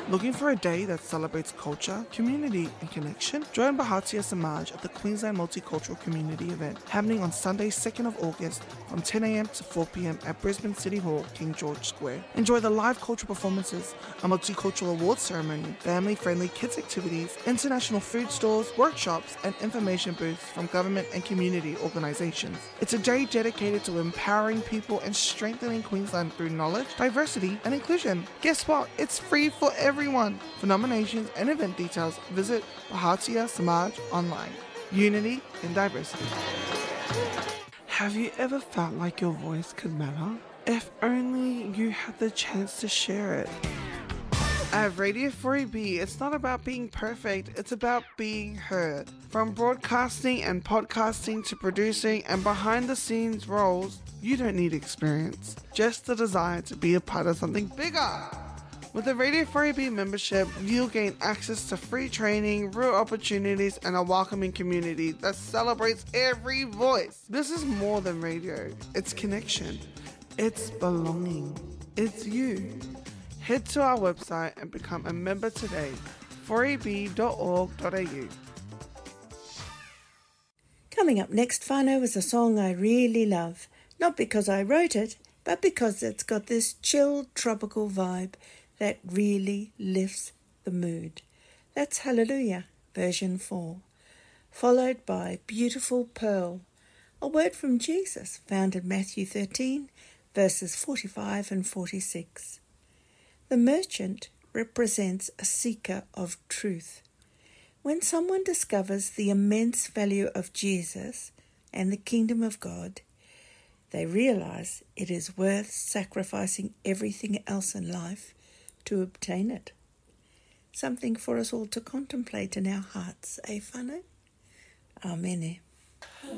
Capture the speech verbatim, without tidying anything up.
Looking for a day that celebrates culture, community, and connection? Join Bharatiya Samaj at the Queensland Multicultural Community event happening on Sunday, second of August from ten a.m. to four p.m. at Brisbane City Hall, King George Square. Enjoy the live cultural performances, a multicultural awards ceremony, family-friendly kids activities, international food stores, workshops, and information booths from government and community organisations. It's a day dedicated to empowering people and strengthening Queensland through knowledge, diversity, and inclusion. Guess what? It's free for everyone. For nominations and event details, visit Bharatiya Samaj online. Unity in diversity. Have you ever felt like your voice could matter? If only you had the chance to share it. At Radio four A B, it's not about being perfect, it's about being heard. From broadcasting and podcasting to producing and behind the scenes roles, you don't need experience, just the desire to be a part of something bigger. With the Radio four A B membership, you'll gain access to free training, real opportunities, and a welcoming community that celebrates every voice. This is more than radio. It's connection. It's belonging. It's you. Head to our website and become a member today, four a b dot org dot a u. Coming up next, whānau, is a song I really love. Not because I wrote it, but because it's got this chill, tropical vibe that really lifts the mood. That's Hallelujah, version four, followed by Beautiful Pearl, a word from Jesus found in Matthew thirteen, verses forty-five and forty-six. The merchant represents a seeker of truth. When someone discovers the immense value of Jesus and the kingdom of God, they realize it is worth sacrificing everything else in life to obtain it. Something for us all to contemplate in our hearts, eh, whānau? Amen.